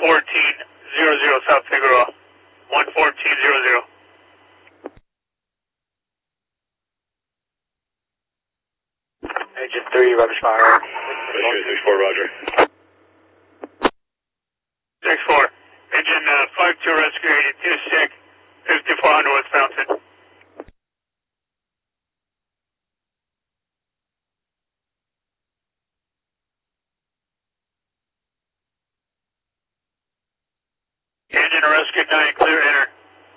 11400 South Figueroa. 11400. Engine 3, rubbish fire. 64, roger. 64. Engine 52 rescue 82 sick. 5400 West Fountain. Engine rescue 9 clear enter.